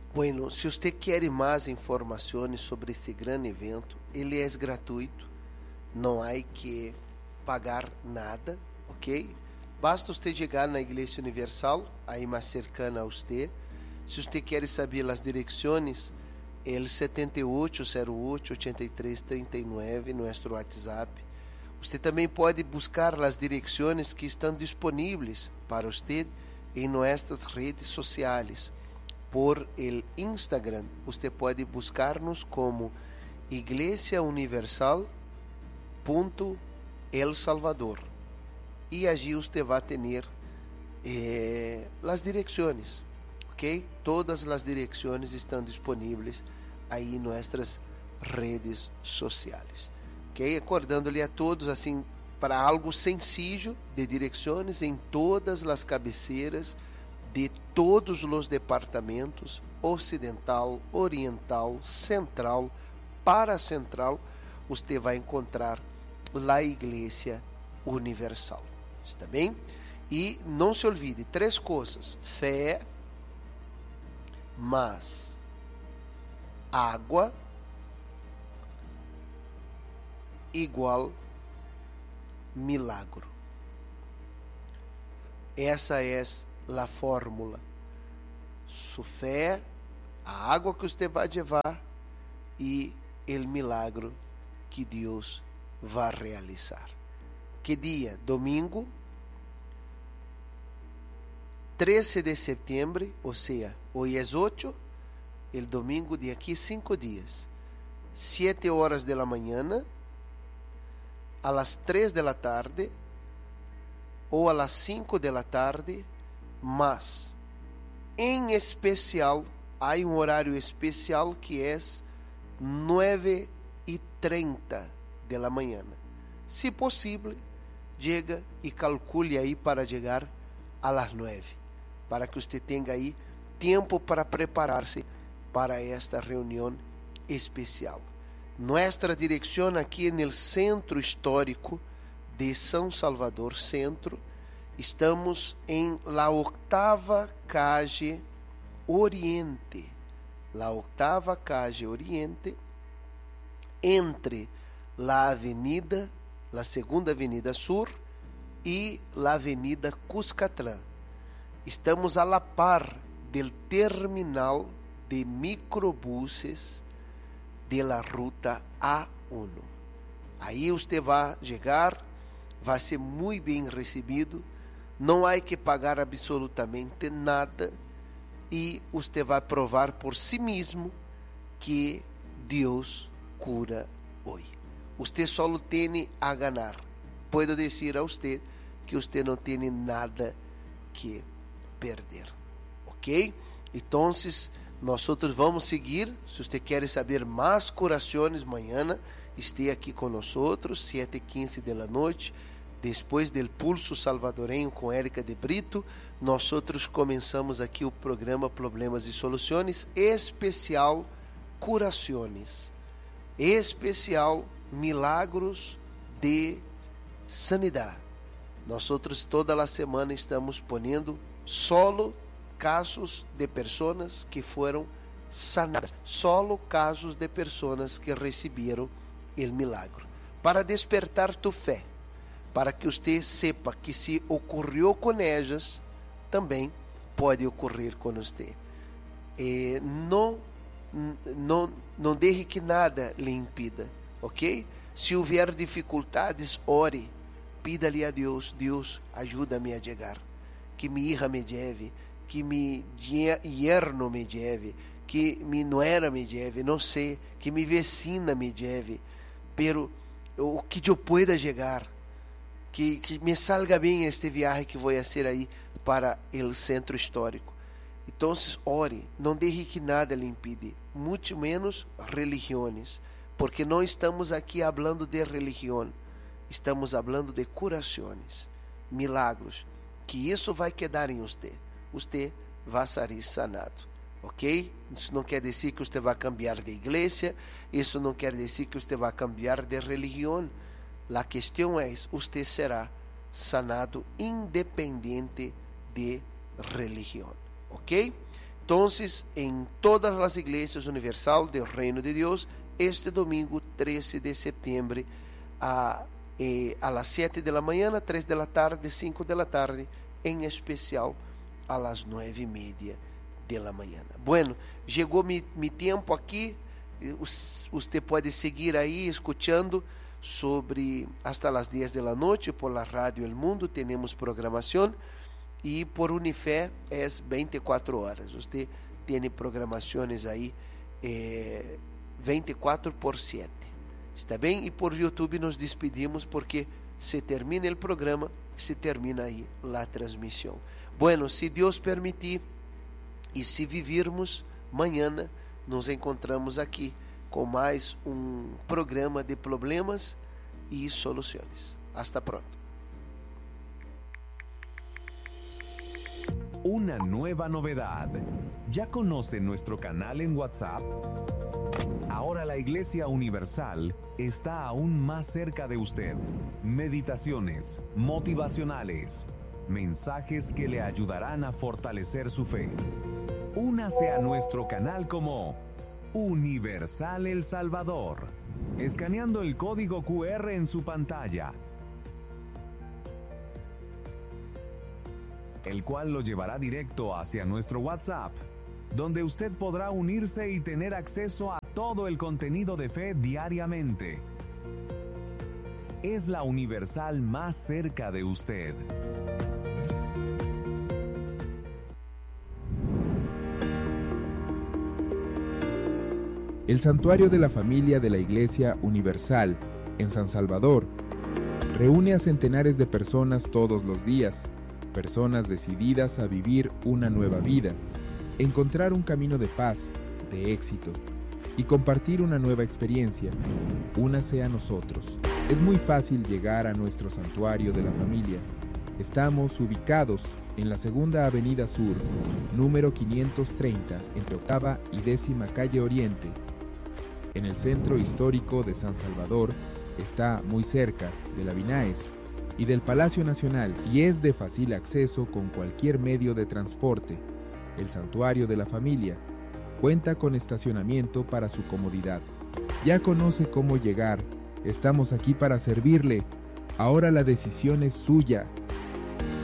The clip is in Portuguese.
Bueno, se você quer mais informações sobre esse grande evento, ele é gratuito, não há que pagar nada, ok? Basta você chegar na Igreja Universal, aí mais cercana a você. Se você quer saber as direções, el 7808-8339, nosso WhatsApp. Você também pode buscar as direções que estão disponíveis para você em nossas redes sociais. Por el Instagram, você pode buscar-nos como Igreja Universal El Salvador. E allí você vai ter as direções, ok? Todas as direções estão disponíveis aí em nossas redes sociais, ok? Acordando-lhe a todos, assim, para algo sencillo de direções em todas as cabeceiras de todos os departamentos, ocidental, oriental, central, para central, você vai encontrar a Igreja Universal. Está bem? E não se olvide, 3 coisas: fé, mais água, igual milagro. Essa é a fórmula. Sua fé, a água que você vai levar e o milagro que Deus vai realizar. Que dia? Domingo, 13 de setembro, ou seja, hoje é 8, o domingo de aqui 5 dias, 7 horas da manhã, a las 3 da tarde, ou a las 5 da tarde, mas, em especial, há horário especial que é 9:30 da manhã. Se possível, chega e calcule aí para chegar a las 9, para que você tenha aí tempo para preparar-se para esta reunião especial. Nossa direção aqui no Centro Histórico de São Salvador Centro, estamos em la 8ª calle Oriente, la 8ª calle Oriente, entre la avenida, la segunda avenida Sur e la avenida Cuscatlán. Estamos a la par del terminal de microbuses de la ruta A1. Aí você vai chegar, vai ser muito bem recebido, não há que pagar absolutamente nada e você vai provar por si mesmo que Deus cura hoje. Você só tem a ganhar. Puedo dizer a você que você não tem nada que perder, ok? Então, nós vamos seguir. Se você quer saber mais curações, amanhã esteja aqui conosco, 7:15 da noite, depois do Pulso Salvadorenho com Érica de Brito. Nós começamos aqui o programa Problemas e Soluções, especial curações, especial milagros de sanidade. Nós toda a semana estamos ponendo solo casos de pessoas que foram sanadas, solo casos de pessoas que receberam o milagre, para despertar tu fé, para que você sepa que se ocorreu com elas, também pode ocorrer com você. Não deixe que nada lhe impida, ok? Se houver dificuldades, ore, pida-lhe a Deus: Deus, ajuda-me a chegar, que minha hija me lleve, que mi yerno me lleve, que mi nuera me lleve, não sei, que mi vecina me lleve, pero o que eu pueda chegar, que me salga bem este viagem que vou fazer aí para o centro histórico. Então, ore, não deixe que nada lhe impide, muito menos religiões, porque não estamos aqui falando de religião, estamos falando de curações, milagros, que isso vai quedar em você. Você vai sair sanado, ok? Isso não quer dizer que você vai cambiar de igreja, isso não quer dizer que você vai cambiar de religião. A questão é: você será sanado independente de religião, ok? Entonces, en todas las iglesias universal del Reino de Dios, este domingo 13 de septiembre, a las 7 de la mañana, 3 de la tarde, 5 de la tarde, en especial a las 9:30 de la mañana. Bueno, llegó mi tiempo aquí. Usted puede seguir ahí escuchando sobre hasta las 10 de la noche por la radio El Mundo. Tenemos programación y por Unifé es 24 horas. Usted tiene programaciones ahí 24/7. ¿Está bien? Y por YouTube nos despedimos porque se termina el programa, se termina ahí la transmisión. Bueno, si Dios permitir y si vivirmos, mañana nos encontramos aqui com mais um programa de problemas e soluções. Hasta pronto. Una nueva novedad. ¿Ya conoce nuestro canal en WhatsApp? Ahora la Iglesia Universal está aún más cerca de usted. Meditaciones motivacionales, mensajes que le ayudarán a fortalecer su fe. Únase a nuestro canal como Universal El Salvador, escaneando el código QR en su pantalla, el cual lo llevará directo hacia nuestro WhatsApp, donde usted podrá unirse y tener acceso a todo el contenido de fe diariamente. Es la Universal más cerca de usted. El Santuario de la Familia de la Iglesia Universal en San Salvador reúne a centenares de personas todos los días, personas decididas a vivir una nueva vida, encontrar un camino de paz, de éxito y compartir una nueva experiencia. Únase a nosotros. Es muy fácil llegar a nuestro Santuario de la Familia. Estamos ubicados en la 2ª Avenida Sur, número 530, entre 8ª y 10ª Calle Oriente. En el centro histórico de San Salvador, está muy cerca de la Vinaes y del Palacio Nacional y es de fácil acceso con cualquier medio de transporte. El Santuario de la Familia cuenta con estacionamiento para su comodidad. Ya conoce cómo llegar. Estamos aquí para servirle. Ahora la decisión es suya.